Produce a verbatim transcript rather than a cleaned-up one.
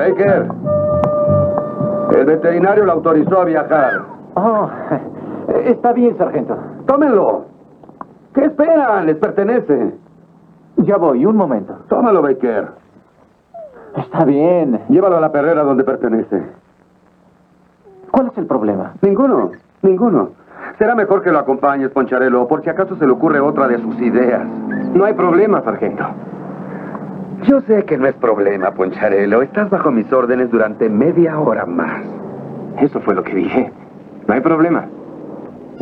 Baker, el veterinario lo autorizó a viajar. Oh, está bien, sargento. Tómenlo. ¿Qué esperan? Les pertenece. Ya voy, un momento. Tómalo, Baker. Está bien. Llévalo a la perrera donde pertenece. ¿Cuál es el problema? Ninguno, ninguno. Será mejor que lo acompañes, Poncharelo, por si acaso se le ocurre otra de sus ideas. No hay problema, sargento. Yo sé que no es problema, Poncharelo. Estás bajo mis órdenes durante media hora más. Eso fue lo que dije. No hay problema.